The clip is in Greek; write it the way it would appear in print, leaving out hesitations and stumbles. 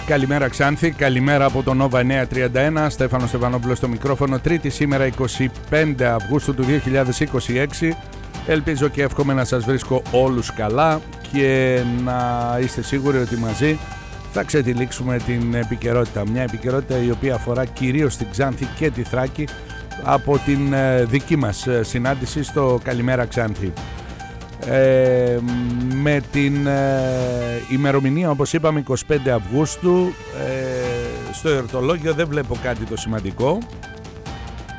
Καλημέρα Ξάνθη, καλημέρα από το Nova 931, Στέφανος Στεφανόπουλος στο μικρόφωνο, Τρίτη σήμερα 25 Αυγούστου του 2026. Ελπίζω και εύχομαι να σας βρίσκω όλους καλά και να είστε σίγουροι ότι μαζί θα ξετυλίξουμε την επικαιρότητα. Μια επικαιρότητα η οποία αφορά κυρίως την Ξάνθη και τη Θράκη από την δική μας συνάντηση στο Καλημέρα Ξάνθη. Με την ημερομηνία, όπως είπαμε, 25 Αυγούστου, στο εορτολόγιο δεν βλέπω κάτι το σημαντικό.